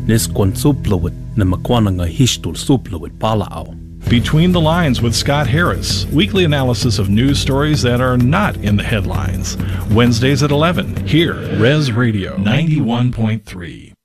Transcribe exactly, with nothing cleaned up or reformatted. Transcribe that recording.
Nis kwan suplawit na makwana nga hishtul suplawit palao. Between the Lines with Scott Harris, weekly analysis of news stories that are not in the headlines. Wednesdays at eleven, here, Res Radio ninety-one point three.